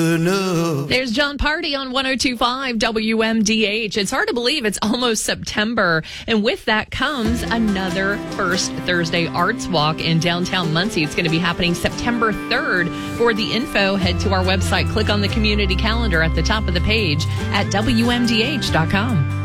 There's John Party on 102.5 WMDH. It's hard to believe it's almost September. And with that comes another First Thursday Arts Walk in downtown Muncie. It's going to be happening September 3rd. For the info, head to our website. Click on the community calendar at the top of the page at WMDH.com.